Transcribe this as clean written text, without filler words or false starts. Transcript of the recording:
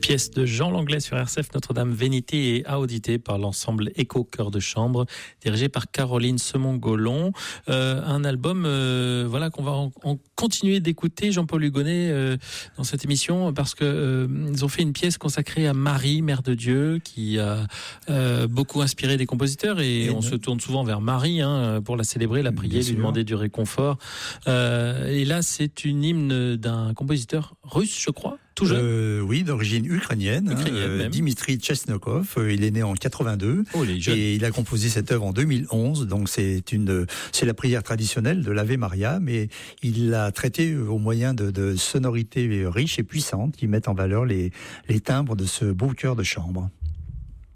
Pièce de Jean Langlais sur RCF, Notre-Dame Vénité et Audité par l'ensemble Écho Chœur de Chambre, dirigé par Caroline Semon-Gollon. Un album qu'on va en continuer d'écouter, Jean-Paul Hugonnet, dans cette émission, parce que ils ont fait une pièce consacrée à Marie, Mère de Dieu, qui a beaucoup inspiré des compositeurs, et on se tourne souvent vers Marie pour la célébrer, la prier, lui demander du réconfort. Et là, c'est une hymne d'un compositeur russe, je crois. Tout jeune. Oui, d'origine ukrainienne, Dimitri Chesnokov. Il est né en 82 et il a composé cette œuvre en 2011. Donc c'est la prière traditionnelle de l'Ave Maria, mais il l'a traitée au moyen de sonorités riches et puissantes qui mettent en valeur les timbres de ce beau chœur de chambre.